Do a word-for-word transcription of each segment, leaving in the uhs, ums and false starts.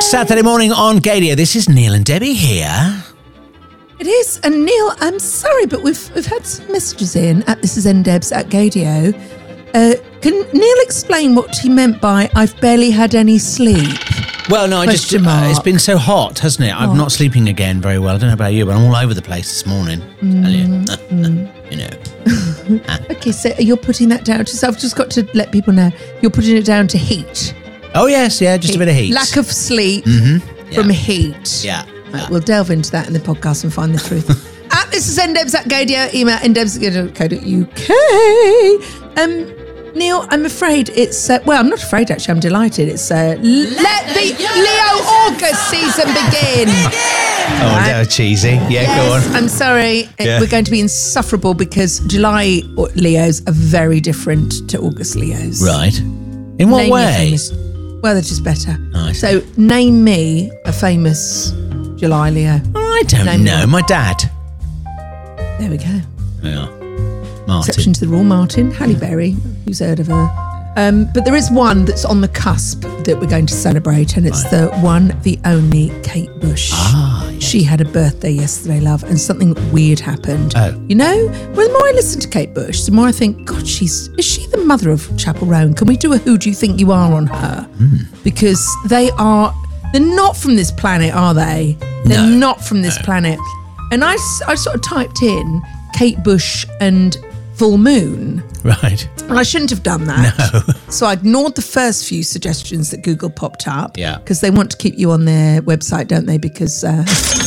Saturday morning on Gadio. This is Neil and Debbie here. It is. And Neil, I'm sorry, but we've we've had some messages in at This Is Ndebs at Gadio. Uh, can Neil explain what he meant by "I've barely had any sleep"? Well, no, I just uh, it's been so hot, hasn't it? I'm not sleeping again very well. I don't know about you, but I'm all over the place this morning. Mm, Tell you, you know. Okay, so you're putting that down to. So I've just got to let people know you're putting it down to heat. Oh yes, yeah, just heat. A bit of heat. Lack of sleep mm-hmm. yeah. from heat. Yeah. Right, yeah. We'll delve into that in the podcast and find the truth. At This Is Ndebs at Gadio, email ndebs at co dot uk. Um, Neil, I'm afraid it's, uh, well, I'm not afraid actually, I'm delighted. It's uh, Let, let the Leo August season begin. Oh, right. No, cheesy. Yeah, yes, go on. I'm sorry. Yeah. We're going to be insufferable because July Leos are very different to August Leos. Right. In what name way? Well, they're just better. Oh, so name me a famous July Leo. I don't name know. One. My dad. There we go. Yeah. Martin. Exception to the rule, Martin. Halle Berry. Who's heard of her? Um, but there is one that's on the cusp that we're going to celebrate, and it's right. the one, the only Kate Bush. Ah, yes. She had a birthday yesterday, love, and something weird happened. Oh. You know, well, the more I listen to Kate Bush, the more I think, God, she's is she the mother of Chapel Roan? Can we do a Who Do You Think You Are on her? Mm. Because they are, they're not from this planet, are they? They're no. not from this no. planet. And I, I sort of typed in Kate Bush and full moon. Right. And I shouldn't have done that. No. So I ignored the first few suggestions that Google popped up. Yeah. Because they want to keep you on their website, don't they? Because, uh,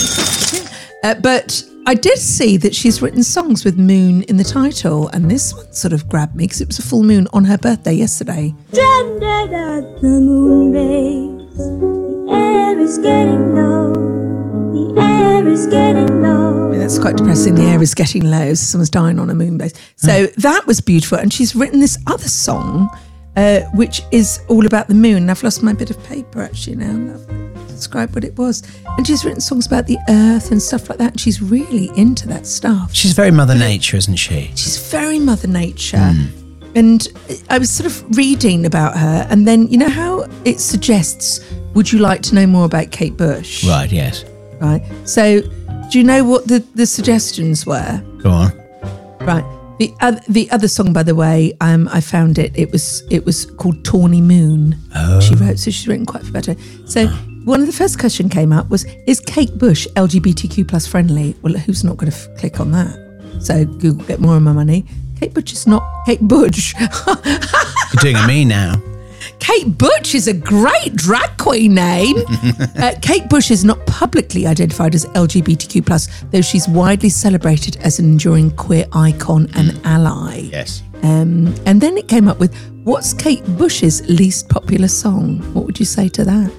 uh, but I did see that she's written songs with moon in the title. And this one sort of grabbed me because it was a full moon on her birthday yesterday. Stranded at the moonbase, the air is getting low. The air is getting low. I mean, that's quite depressing. The air is getting low. Someone's dying on a moon base. So mm. that was beautiful. And she's written this other song, uh, which is all about the moon. And I've lost my bit of paper actually now. Lovely. Describe what it was. And she's written songs about the earth and stuff like that. And she's really into that stuff. She's very Mother Nature, isn't she? She's very Mother Nature. Mm. And I was sort of reading about her. And then, you know how it suggests, would you like to know more about Kate Bush? Right, yes. Right. So, do you know what the, the suggestions were? Go on. Right. The other the other song, by the way, um, I found it. It was it was called Tawny Moon. Oh. She wrote, so she's written quite a bit better. So, one of the first question came up was, is Kate Bush L G B T Q plus friendly? Well, who's not going to f- click on that? So, Google, get more of my money. Kate Bush is not Kate Bush. You're doing a me now. Kate Bush is a great drag queen name. uh, Kate Bush is not publicly identified as L G B T Q plus, though she's widely celebrated as an enduring queer icon and mm. ally. Yes. Um, and then it came up with, what's Kate Bush's least popular song? What would you say to that?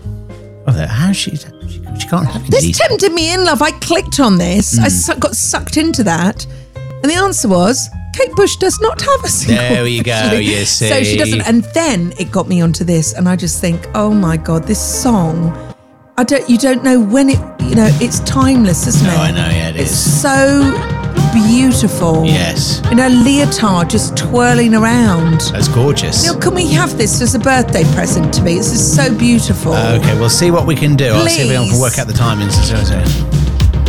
Oh, how she, she, she can't have This least... tempted me in, love. I clicked on this. Mm. I su- got sucked into that. And the answer was, Kate Bush does not have a single. There you go, you see. So she doesn't. And then it got me onto this, and I just think, oh my God, this song, I don't, you don't know when it, you know, it's timeless, isn't no, it? I know, yeah, it it's is. It's so beautiful. Yes. In a leotard just twirling around. That's gorgeous. Neil, can we have this as a birthday present to me? This is so beautiful. Okay, we'll see what we can do. Please. I'll see if we can work out the timings.